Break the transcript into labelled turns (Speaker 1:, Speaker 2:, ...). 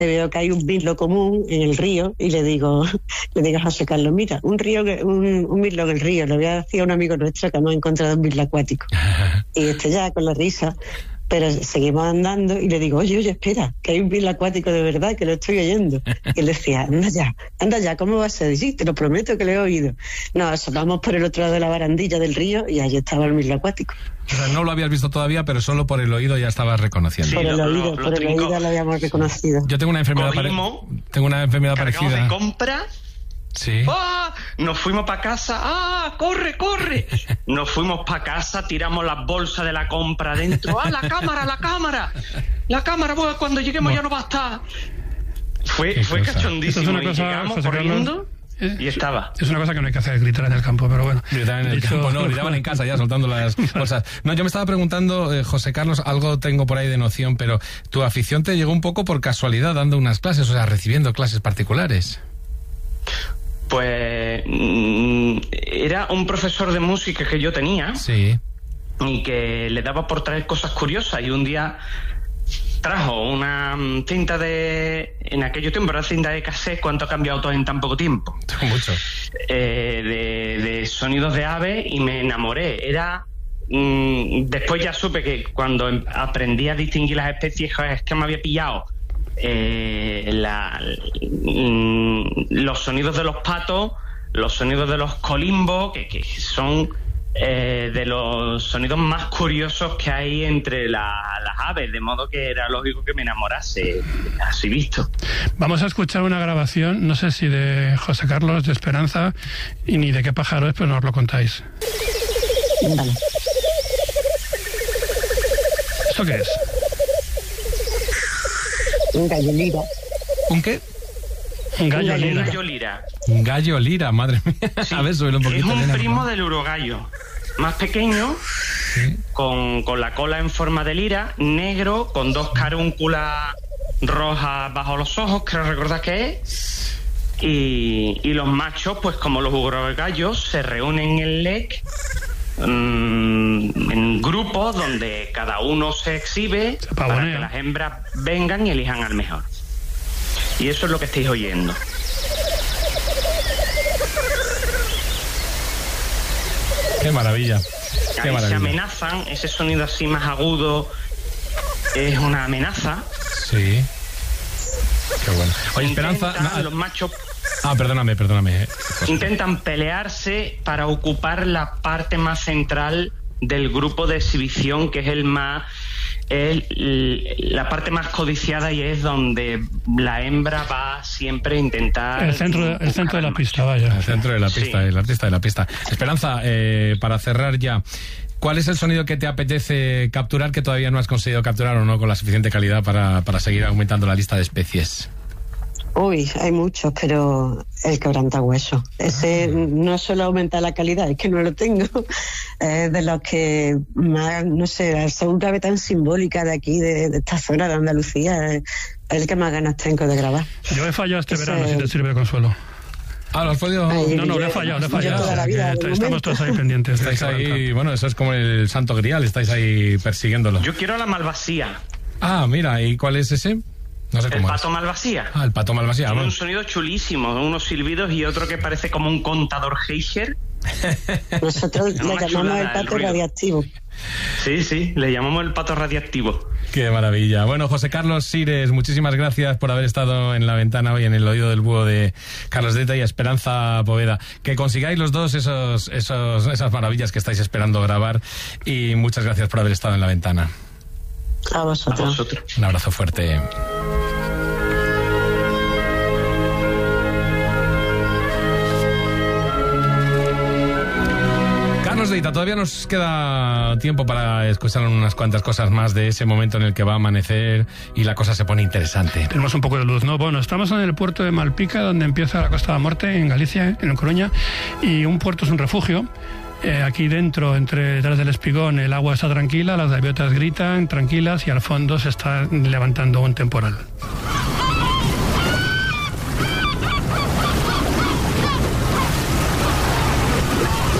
Speaker 1: veo que hay un mirlo común en el río y le digo a José Carlos, mira, un mirlo en el río. Le voy a decir a un amigo nuestro que hemos encontrado un mirlo acuático. Y ya con la risa, pero seguimos andando y le digo, oye, espera, que hay un mirlo acuático de verdad, que lo estoy oyendo. Y él decía, anda ya, ¿cómo va a ser? Sí, te lo prometo que lo he oído. No, asomamos por el otro lado de la barandilla del río y allí estaba el mirlo acuático.
Speaker 2: O sea, no lo habías visto todavía, pero solo por el oído ya estabas reconociendo.
Speaker 1: Sí, por el oído lo habíamos reconocido.
Speaker 2: Yo tengo una enfermedad parecida.
Speaker 3: De compra.
Speaker 2: Sí.
Speaker 3: ¡Ah! Nos fuimos para casa. ¡Ah! ¡Corre! Nos fuimos para casa, tiramos las bolsas de la compra dentro. ¡Ah! ¡La cámara! Bueno, cuando lleguemos ya no va a estar. Fue cachondísimo.
Speaker 4: Es una cosa,
Speaker 3: llegamos
Speaker 4: José
Speaker 3: corriendo y estaba.
Speaker 4: Es una cosa que no hay que hacer, gritar en el campo, pero bueno.
Speaker 2: Gritaban en el campo, no, gritaban en casa ya soltando las cosas. No, yo me estaba preguntando, José Carlos, algo tengo por ahí de noción, pero tu afición te llegó un poco por casualidad dando unas clases, o sea, recibiendo clases particulares.
Speaker 3: Pues era un profesor de música que yo tenía.
Speaker 2: Sí.
Speaker 3: Y que le daba por traer cosas curiosas, y un día trajo una cinta en aquello tiempo era cinta de cassette. ¿Cuánto ha cambiado todo en tan poco tiempo?
Speaker 2: Mucho.
Speaker 3: De sonidos de aves, y me enamoré. Después ya supe que cuando aprendí a distinguir las especies, es que me había pillado los sonidos de los patos, los sonidos de los colimbos, que son de los sonidos más curiosos que hay entre las aves, de modo que era lógico que me enamorase, así visto.
Speaker 4: Vamos a escuchar una grabación, no sé si de José Carlos, de Esperanza, y ni de qué pájaro es, pero nos lo contáis.
Speaker 1: Vale.
Speaker 4: ¿Esto qué es?
Speaker 1: Un gallo lira.
Speaker 2: ¿Un qué?
Speaker 4: Un gallo lira.
Speaker 3: Un gallo lira.
Speaker 2: Un gallo lira, madre mía.
Speaker 3: Sí,
Speaker 2: a ver, súbelo un poquito.
Speaker 3: Es un
Speaker 2: Elena,
Speaker 3: primo del urogallo. Más pequeño,
Speaker 2: sí.
Speaker 3: con la cola en forma de lira, negro, con dos carúnculas rojas bajo los ojos, creo recordar que es. Y los machos, pues como los urogallos, se reúnen en LEC en grupos donde cada uno se exhibe para que las hembras vengan y elijan al mejor. Y eso es lo que estáis oyendo.
Speaker 2: Qué maravilla. Qué
Speaker 3: Ahí
Speaker 2: maravilla.
Speaker 3: se amenazan, ese sonido así más agudo es una amenaza.
Speaker 2: Sí. Qué bueno. Oye, Esperanza...
Speaker 3: Los machos...
Speaker 2: Perdóname.
Speaker 3: Intentan pelearse para ocupar la parte más central del grupo de exhibición, que es la parte más codiciada, y es donde la hembra va siempre a intentar...
Speaker 4: El centro de la pista, vaya.
Speaker 2: El centro de la pista, sí. El artista de la pista. Esperanza, para cerrar ya, ¿cuál es el sonido que te apetece capturar que todavía no has conseguido capturar o no con la suficiente calidad para seguir aumentando la lista de especies?
Speaker 1: Uy, hay muchos, pero el quebrantahueso. Ese no solo aumenta la calidad, es que no lo tengo. Es de los que más, no sé, son una ave tan simbólica de aquí, de esta zona de Andalucía. Es el que más ganas tengo de grabar.
Speaker 4: Yo he fallado verano, si te sirve de consuelo.
Speaker 2: ¿Lo has podido?
Speaker 4: No, le he fallado. Estamos todos ahí pendientes.
Speaker 2: Estáis ahí, bueno, eso es como el santo grial, estáis ahí persiguiéndolo.
Speaker 3: Yo quiero la malvasía.
Speaker 2: Mira, ¿y cuál es ese? No sé cómo
Speaker 3: el pato malvasía.
Speaker 2: El pato malvasía.
Speaker 3: Tiene un sonido chulísimo, unos silbidos y otro que parece como un contador Geiger.
Speaker 1: Nosotros le llamamos el pato radiactivo.
Speaker 3: Sí, le llamamos el pato radiactivo.
Speaker 2: Qué maravilla. Bueno, José Carlos Sires, muchísimas gracias por haber estado en La Ventana hoy en el oído del búho de Carlos Deta y Esperanza Poveda. Que consigáis los dos esas maravillas que estáis esperando grabar, y muchas gracias por haber estado en La Ventana.
Speaker 1: A vosotros.
Speaker 2: Un abrazo fuerte. Carlos Deita, todavía nos queda tiempo para escuchar unas cuantas cosas más de ese momento en el que va a amanecer y la cosa se pone interesante.
Speaker 4: Tenemos un poco de luz, ¿no? Bueno, estamos en el puerto de Malpica, donde empieza la Costa de la Muerte, en Galicia, en Coruña, y un puerto es un refugio. Aquí dentro, detrás del espigón, el agua está tranquila, las gaviotas gritan tranquilas y al fondo se está levantando un temporal.